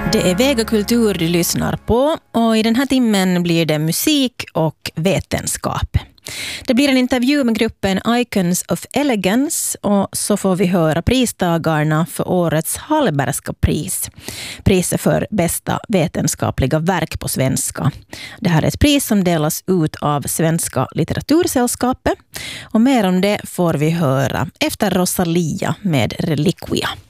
Det är Vega Kultur du lyssnar på och i den här timmen blir det musik och vetenskap. Det blir en intervju med gruppen Icons of Elegance och så får vi höra pristagarna för årets Hallbergska pris. Priset för bästa vetenskapliga verk på svenska. Det här är ett pris som delas ut av Svenska litteratursällskapet och mer om det får vi höra efter Rosalia med Reliquia.